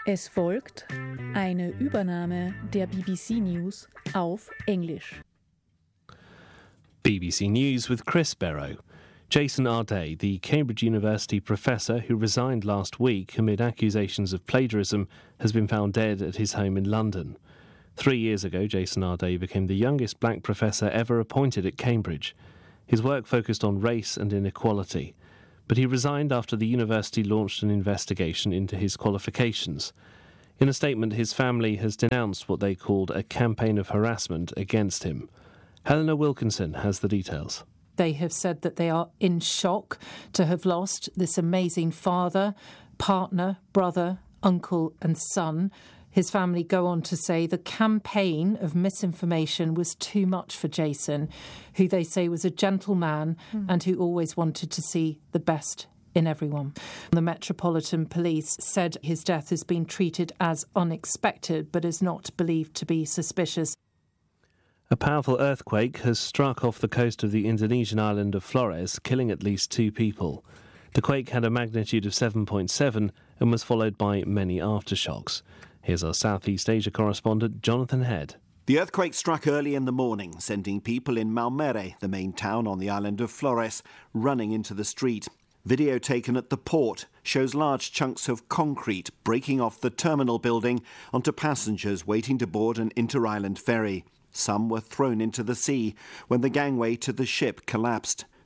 Es folgt eine Übernahme der BBC News auf Englisch. BBC News with Chris Barrow. Jason Arday, the Cambridge University professor who resigned last week amid accusations of plagiarism, has been found dead at his home in London. 3 years ago, Jason Arday became the youngest black professor ever appointed at Cambridge. His work focused on race and inequality, but he resigned after the university launched an investigation into his qualifications. In a statement, his family has denounced what they called a campaign of harassment against him. Helena Wilkinson has the details. They have said that they are in shock to have lost this amazing father, partner, brother, uncle and son. His family go on to say the campaign of misinformation was too much for Jason, who they say was a gentle man and who always wanted to see the best in everyone. The Metropolitan Police said his death has been treated as unexpected but is not believed to be suspicious. A powerful earthquake has struck off the coast of the Indonesian island of Flores, killing at least 2 people. The quake had a magnitude of 7.7 and was followed by many aftershocks. Here's our Southeast Asia correspondent, Jonathan Head. The earthquake struck early in the morning, sending people in Maumere, the main town on the island of Flores, running into the street. Video taken at the port shows large chunks of concrete breaking off the terminal building onto passengers waiting to board an inter-island ferry. Some were thrown into the sea when the gangway to the ship collapsed.